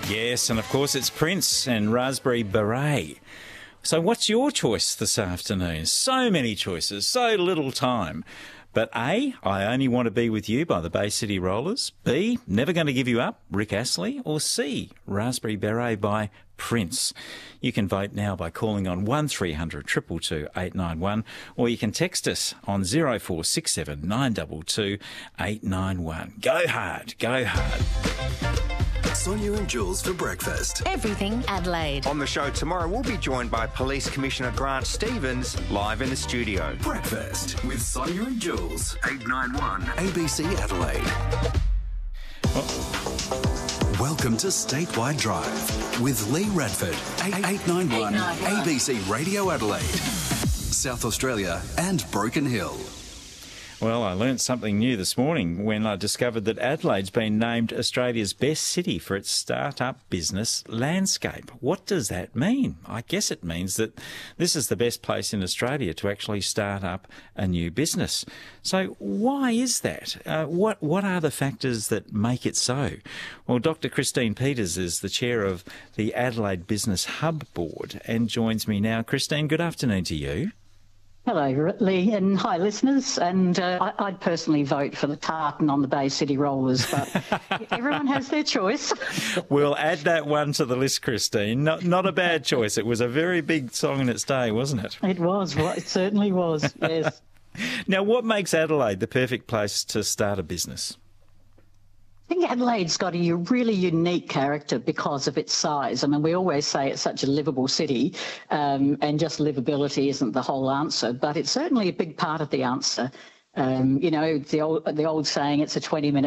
Yes, and of course it's Prince and Raspberry Beret. So what's your choice this afternoon? So many choices, so little time. But A, I Only Want to Be With You by the Bay City Rollers. B, Never Going to Give You Up, Rick Astley. Or C, Raspberry Beret by Prince. You can vote now by calling on 1300 222 891, or you can text us on 0467 922 891. Go hard, go hard. Sonia and Jules for breakfast. Everything Adelaide. On the show tomorrow, we'll be joined by Police Commissioner Grant Stevens live in the studio. Breakfast with Sonia and Jules. 891 ABC Adelaide. Welcome to Statewide Drive with Lee Radford. 891 ABC Radio Adelaide. South Australia and Broken Hill. Well, I learnt something new this morning when I discovered that Adelaide's been named Australia's best city for its start-up business landscape. What does that mean? I guess it means that this is the best place in Australia to actually start up a new business. So why is that? What are the factors that make it so? Well, Dr. Christine Peters is the chair of the Adelaide Business Hub Board and joins me now. Christine, good afternoon to you. Hello, Lee, and hi, listeners. And I'd personally vote for the tartan on the Bay City Rollers, but everyone has their choice. We'll add that one to the list, Christine. Not a bad choice. It was a very big song in its day, wasn't it? It was. It certainly was, yes. Now, what makes Adelaide the perfect place to start a business? I think Adelaide's got a really unique character because of its size. I mean, we always say it's such a livable city, and just livability isn't the whole answer, but it's certainly a big part of the answer. You know, the old saying, it's a 20-minute